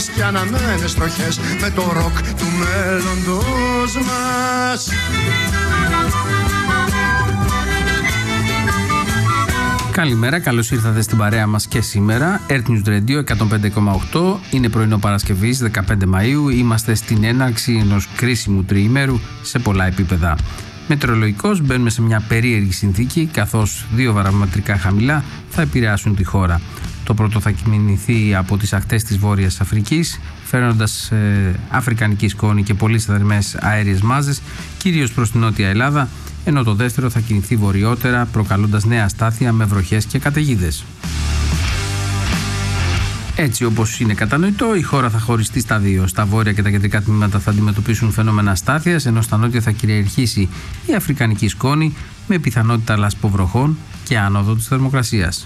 Και αναμένες τροχές με το ροκ του μέλλοντος μας. Καλημέρα, καλώς ήρθατε στην παρέα μας και σήμερα. Earth News Radio 105,8. Είναι πρωινό Παρασκευής 15 Μαΐου. Είμαστε στην έναρξη ενός κρίσιμου τριήμερου σε πολλά επίπεδα. Μετεωρολογικώς μπαίνουμε σε μια περίεργη συνθήκη, καθώς δύο βαρομετρικά χαμηλά θα επηρεάσουν τη χώρα. Το πρώτο θα κινηθεί από τις ακτές της Βόρειας Αφρικής, φέρνοντας αφρικανική σκόνη και πολύ θερμές αέριες μάζες, κυρίως προς την Νότια Ελλάδα, ενώ το δεύτερο θα κινηθεί βορειότερα, προκαλώντας νέα αστάθεια με βροχές και καταιγίδες. Έτσι όπως είναι κατανοητό, η χώρα θα χωριστεί στα δύο. Στα βόρεια και τα κεντρικά τμήματα θα αντιμετωπίσουν φαινόμενα αστάθειας, ενώ στα νότια θα κυριαρχήσει η αφρικανική σκόνη με πιθανότητα λασποβροχών και άνοδο της θερμοκρασίας.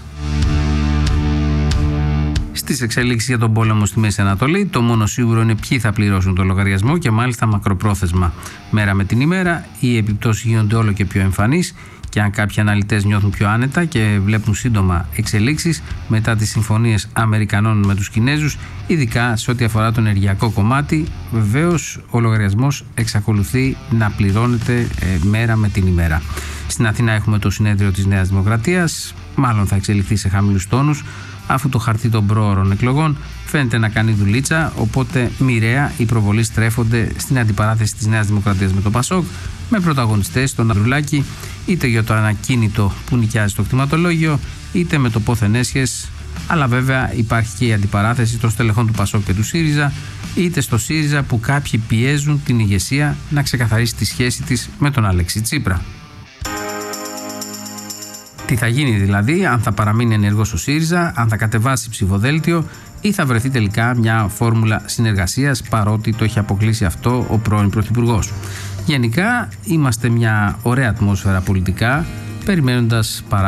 Στις εξελίξεις για τον πόλεμο στη Μέση Ανατολή, το μόνο σίγουρο είναι ποιοι θα πληρώσουν το λογαριασμό και μάλιστα μακροπρόθεσμα. Μέρα με την ημέρα, οι επιπτώσεις γίνονται όλο και πιο εμφανείς και αν κάποιοι αναλυτές νιώθουν πιο άνετα και βλέπουν σύντομα εξελίξεις μετά τις συμφωνίες Αμερικανών με τους Κινέζους, ειδικά σε ό,τι αφορά το ενεργειακό κομμάτι, βεβαίως ο λογαριασμός εξακολουθεί να πληρώνεται μέρα με την ημέρα. Στην Αθήνα έχουμε το συνέδριο της Νέας Δημοκρατίας, μάλλον θα εξελιχθεί σε χαμηλούς τόνους, αφού το χαρτί των πρόωρων εκλογών φαίνεται να κάνει δουλίτσα, οπότε μοιραία οι προβολείς στρέφονται στην αντιπαράθεση της Νέας Δημοκρατίας με το Πασόκ, με πρωταγωνιστές τον Ανδρουλάκη, είτε για το ανακίνητο που νοικιάζει το κτηματολόγιο, είτε με το πόθεν έσχες, αλλά βέβαια υπάρχει και η αντιπαράθεση των στελεχών του Πασόκ και του ΣΥΡΙΖΑ, είτε στο ΣΥΡΙΖΑ που κάποιοι πιέζουν την ηγεσία να ξεκαθαρίσει τη σχέση της με τον Αλέξη Τσίπρα. Τι θα γίνει δηλαδή, αν θα παραμείνει ενεργός ο ΣΥΡΙΖΑ, αν θα κατεβάσει ψηφοδέλτιο ή θα βρεθεί τελικά μια φόρμουλα συνεργασίας, παρότι το έχει αποκλείσει αυτό ο πρώην Πρωθυπουργός. Γενικά είμαστε μια ωραία ατμόσφαιρα πολιτικά, περιμένοντας